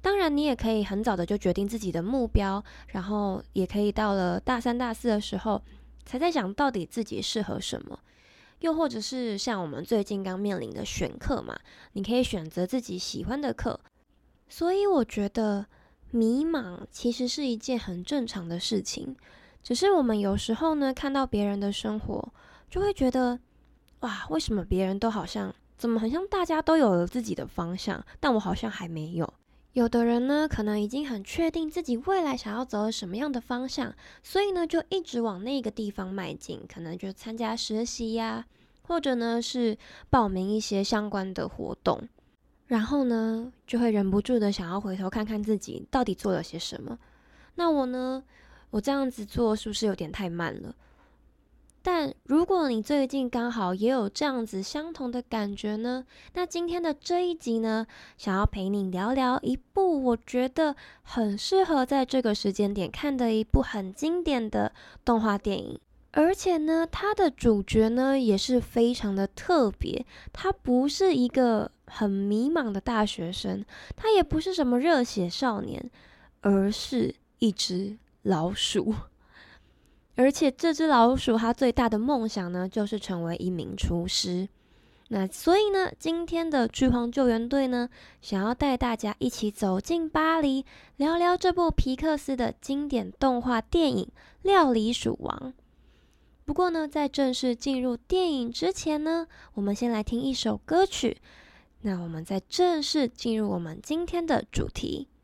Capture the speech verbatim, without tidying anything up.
当然，你也可以很早的就决定自己的目标，然后也可以到了大三、大四的时候，才在想到底自己适合什么。又或者是像我们最近刚面临的选课嘛，你可以选择自己喜欢的课。所以我觉得迷茫其实是一件很正常的事情，只是我们有时候呢，看到别人的生活，就会觉得，哇，为什么别人都好像，怎么很像大家都有了自己的方向，但我好像还没有。有的人呢，可能已经很确定自己未来想要走什么样的方向，所以呢，就一直往那个地方迈进，可能就参加实习呀，或者呢是报名一些相关的活动，然后呢，就会忍不住的想要回头看看自己到底做了些什么。那我呢，我这样子做是不是有点太慢了？但如果你最近刚好也有这样子相同的感觉呢，那今天的这一集呢，想要陪你聊聊一部我觉得很适合在这个时间点看的一部很经典的动画电影。而且呢，它的主角呢也是非常的特别，他不是一个很迷茫的大学生，他也不是什么热血少年，而是一只老鼠。而且这只老鼠它最大的梦想呢，就是成为一名厨师。那所以呢，今天的剧荒救援队呢，想要带大家一起走进巴黎，聊聊这部皮克斯的经典动画电影《料理鼠王》。不过呢，在正式进入电影之前呢，我们先来听一首歌曲。那我们再正式进入我们今天的主题。